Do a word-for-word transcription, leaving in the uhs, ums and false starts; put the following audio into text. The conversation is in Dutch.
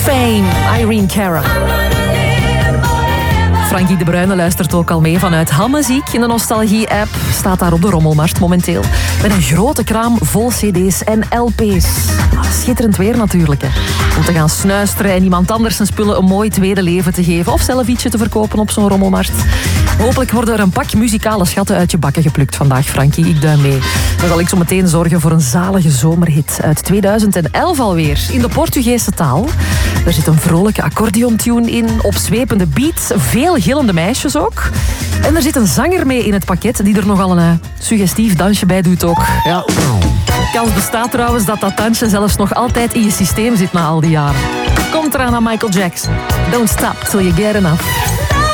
Fame, Irene Cara. Frankie de Bruyne luistert ook al mee vanuit Hammuziek in de Nostalgie-app. Staat daar op de Rommelmarkt momenteel. Met een grote kraam vol cd's en L P's. Schitterend weer natuurlijk, hè. Om te gaan snuisteren en iemand anders zijn spullen een mooi tweede leven te geven. Of zelf ietsje te verkopen op zo'n rommelmarkt. Hopelijk worden er een pak muzikale schatten uit je bakken geplukt vandaag, Frankie. Ik duim mee. Dan zal ik zo meteen zorgen voor een zalige zomerhit uit tweeduizend elf alweer. In de Portugese taal. Er zit een vrolijke accordeontune in, opzwepende beats, veel gillende meisjes ook. En er zit een zanger mee in het pakket die er nogal een uh, suggestief dansje bij doet ook. Ja. Kans bestaat trouwens dat dat dansje zelfs nog altijd in je systeem zit na al die jaren. Komt eraan aan Michael Jackson. Don't stop till you get enough.